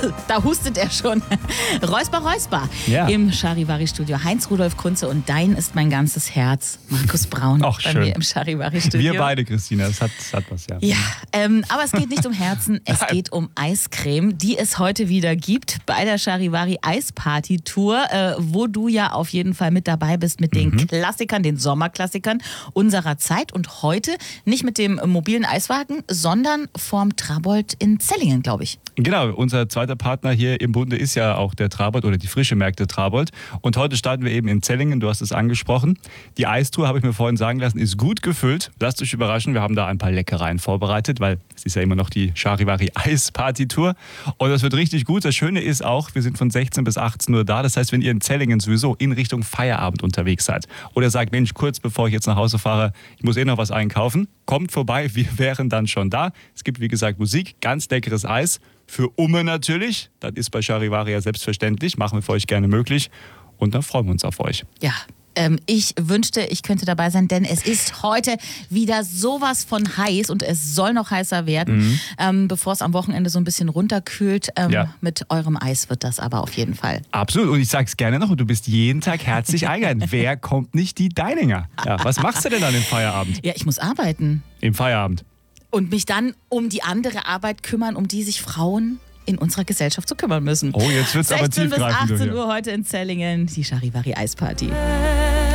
Da hustet er schon. Räusper, Räusper. Ja. Im Charivari-Studio. Heinz-Rudolf Kunze und dein ist mein ganzes Herz. Markus Braun Ach, bei schön. mir im Charivari-Studio. Wir beide, Christina, das hat was, ja. Ja, aber es geht nicht um Herzen, es geht um Eiscreme, die es heute wieder gibt bei der Charivari Eisparty Tour, wo du ja auf jeden Fall mit dabei bist mit den Klassikern, den Sommerklassikern unserer Zeit und heute nicht mit dem mobilen Eiswagen, sondern vorm Trabold in Zellingen, glaube ich. Genau, unser zweiter Partner hier im Bunde ist ja auch der Trabold oder die Frische Märkte Trabold. Und heute starten wir eben in Zellingen, du hast es angesprochen. Die Eistour, habe ich mir vorhin sagen lassen, ist gut gefüllt. Lasst euch überraschen, wir haben da ein paar Leckereien vorbereitet, weil es ist ja immer noch die Charivari Eisparty Tour. Und das wird richtig gut. Das Schöne ist auch, wir sind von 16 bis 18 Uhr da. Das heißt, wenn ihr in Zellingen sowieso in Richtung Feierabend unterwegs seid oder sagt, Mensch, kurz bevor ich jetzt nach Hause fahre, ich muss noch was einkaufen, kommt vorbei, wir wären dann schon da. Es gibt, wie gesagt, Musik, ganz leckeres Eis. Für Umme natürlich, das ist bei Charivari ja selbstverständlich, machen wir für euch gerne möglich und dann freuen wir uns auf euch. Ja. Ich wünschte, ich könnte dabei sein, denn es ist heute wieder sowas von heiß und es soll noch heißer werden, bevor es am Wochenende so ein bisschen runterkühlt. Mit eurem Eis wird das aber auf jeden Fall. Absolut, und ich sag's gerne noch, du bist jeden Tag herzlich eingeladen. Wer kommt nicht, die Deininger? Ja, was machst du denn dann im Feierabend? Ja, ich muss arbeiten. Im Feierabend? Und mich dann um die andere Arbeit kümmern, um die sich Frauen in unserer Gesellschaft zu kümmern müssen. Oh, jetzt wird's aber 16 bis tiefgreifend. 18 Uhr heute in Zellingen, die Charivari Eisparty.